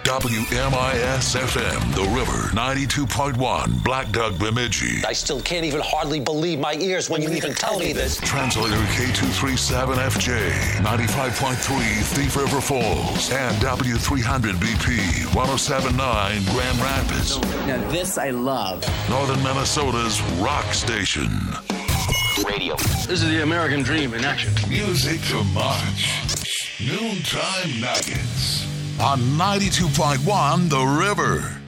WMIS-FM, The River, 92.1, Black Duck, Bemidji. I still can't even hardly believe my ears when you even tell me this. Translator K237FJ, 95.3, Thief River Falls, and W300BP, 107.9, Grand Rapids. Now this I love. Northern Minnesota's rock station. Radio. This is the American dream in action. Music to March. Noontime Nuggets on 92.1 The River.